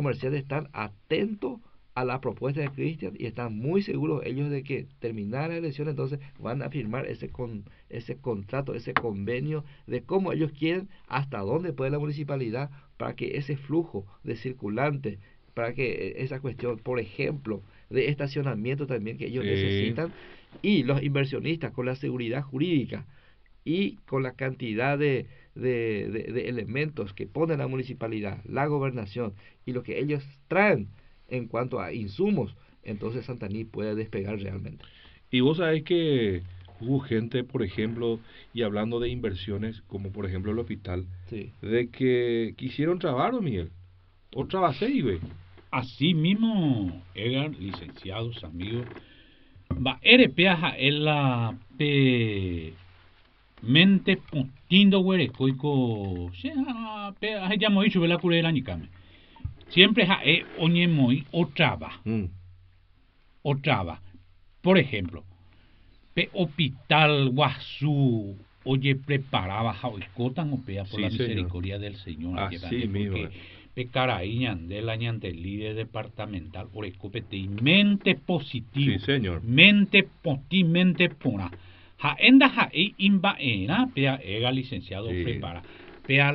comerciantes están atentos a la propuesta de Cristian y están muy seguros ellos de que terminada la elección entonces van a firmar ese contrato, ese convenio de cómo ellos quieren, hasta dónde puede la municipalidad para que ese flujo de circulante, para que esa cuestión, por ejemplo, de estacionamiento también que ellos Sí, necesitan, y los inversionistas con la seguridad jurídica y con la cantidad de elementos que pone la municipalidad, la gobernación y lo que ellos traen en cuanto a insumos, entonces Santaní puede despegar realmente. y vos sabés que hubo gente, por ejemplo, y hablando de inversiones, como por ejemplo el hospital, Sí, de que quisieron trabar, don Miguel, o trabajé y ve. Así mismo, Edgar, licenciados, amigos, va RPA es la pe mente puntindo huerecoico, se ha llamado y sube la curera ni came. Siempre ha oñe muy Mm, o traba. Por ejemplo, pe hospital Guazú, oye, preparaba jauicotan o pea por sí, la señor. misericordia del Señor, Así mismo porque es. pe caraíñan de la ñante líder departamental, orecopete y mente Sí, positivo, señor. mente poti, mente pura. Ja enda ja imba era, pea ega licenciado Sí. prepara, pea